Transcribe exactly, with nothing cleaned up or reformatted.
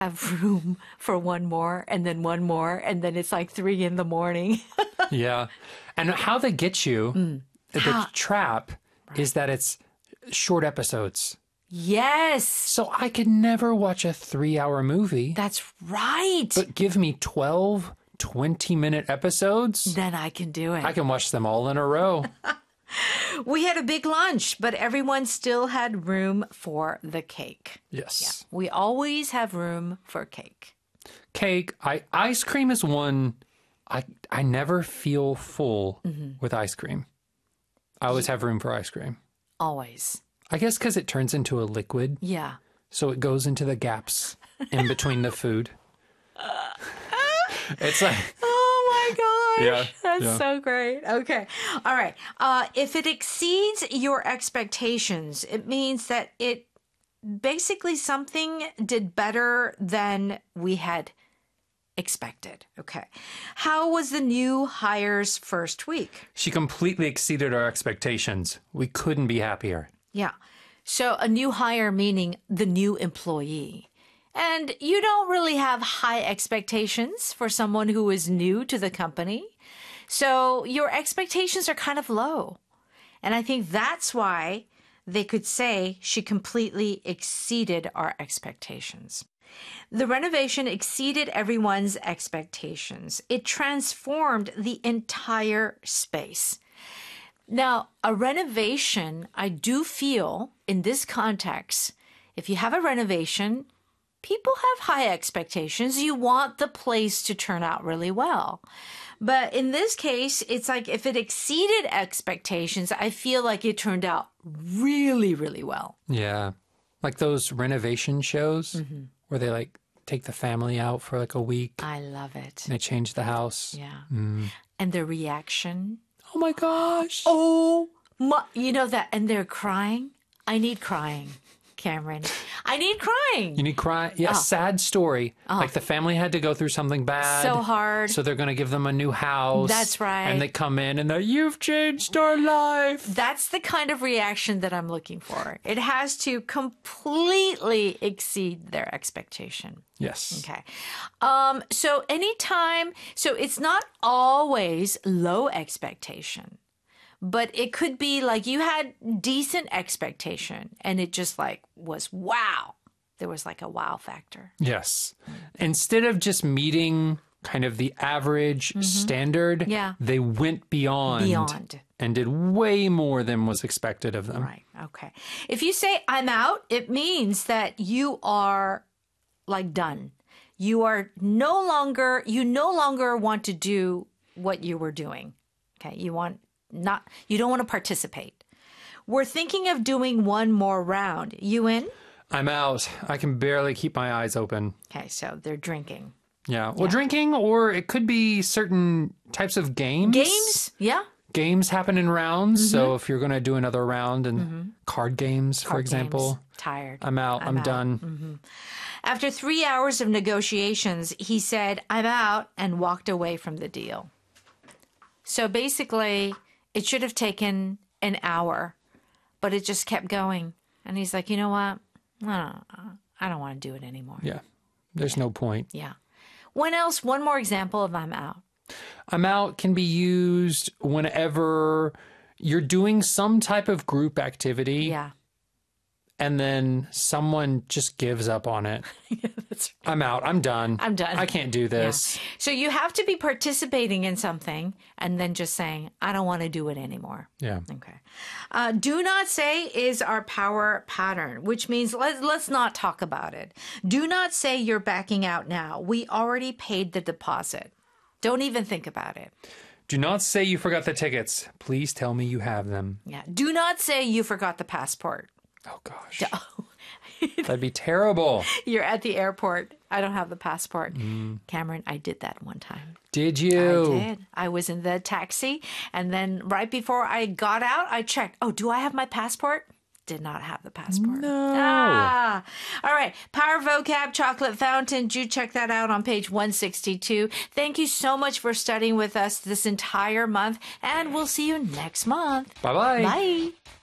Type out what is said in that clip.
have room for one more and then one more, and then it's like three in the morning. Yeah. And how they get you, mm. the How? trap right. is that it's short episodes. Yes. So I could never watch a three-hour movie. That's right. But give me twelve, twenty-minute episodes. Then I can do it. I can watch them all in a row. We had a big lunch, but everyone still had room for the cake. Yes. Yeah. We always have room for cake. Cake. I, ice cream is one... I, I never feel full mm-hmm. with ice cream. I always have room for ice cream. Always. I guess because it turns into a liquid. Yeah. So it goes into the gaps in between the food. It's like... Oh, my gosh. Yeah, That's yeah. so great. Okay. All right. Uh, if it exceeds your expectations, it means that it basically something did better than we had expected. Okay. How was the new hire's first week? She completely exceeded our expectations. We couldn't be happier. Yeah. So a new hire meaning the new employee. And you don't really have high expectations for someone who is new to the company. So your expectations are kind of low. And I think that's why they could say she completely exceeded our expectations. The renovation exceeded everyone's expectations. It transformed the entire space. Now, a renovation, I do feel in this context, if you have a renovation, people have high expectations. You want the place to turn out really well. But in this case, it's like if it exceeded expectations, I feel like it turned out really, really well. Yeah. Like those renovation shows Mm-hmm. where they like take the family out for like a week. I love it. And they change the house. Yeah. Mm. And the reaction. Oh my gosh. Oh, my, you know that, and they're crying. I need crying, Cameron. I need crying. You need cry. Yeah, Oh. sad story. Oh. Like the family had to go through something bad. So hard. So they're going to give them a new house. That's right. And they come in and they're, you've changed our life. That's the kind of reaction that I'm looking for. It has to completely exceed their expectation. Yes. Okay. Um, so anytime, so it's not always low expectation, but it could be like you had decent expectation and it just like was wow. There was like a wow factor. Yes. Instead of just meeting kind of the average mm-hmm. standard, yeah. they went beyond. Beyond. And did way more than was expected of them. Right. Okay. If you say I'm out, it means that you are like done. You are no longer, you no longer want to do what you were doing. Okay. You want not, you don't want to participate. We're thinking of doing one more round. You in? I'm out. I can barely keep my eyes open. Okay. So they're drinking. Yeah. Well, yeah. drinking, or it could be certain types of games. Games. Yeah. Games happen in rounds. Mm-hmm. So if you're going to do another round and mm-hmm. card games, card for example. Games. Tired. I'm out. I'm, I'm out. done. Mm-hmm. After three hours of negotiations, he said, I'm out, and walked away from the deal. So basically, it should have taken an hour, but it just kept going. And he's like, you know what? I don't, I don't want to do it anymore. Yeah. There's yeah. no point. Yeah. When else? One more example of I'm out. I'm out can be used whenever you're doing some type of group activity. Yeah. And then someone just gives up on it. Yeah, that's right. I'm out. I'm done. I'm done. I can't do this. Yeah. So you have to be participating in something and then just saying, I don't want to do it anymore. Yeah. Okay. Uh, do not say is our power pattern, which means let's, let's not talk about it. Do not say you're backing out now. We already paid the deposit. Don't even think about it. Do not say you forgot the tickets. Please tell me you have them. Yeah. Do not say you forgot the passport. Oh, gosh. That'd be terrible. You're at the airport. I don't have the passport. Mm. Cameron, I did that one time. Did you? I did. I was in the taxi, and then right before I got out, I checked. Oh, do I have my passport? Did not have the passport. No. Ah. All right. Power Vocab Chocolate Fountain. Do check that out on page one sixty-two. Thank you so much for studying with us this entire month, and we'll see you next month. Bye-bye. Bye.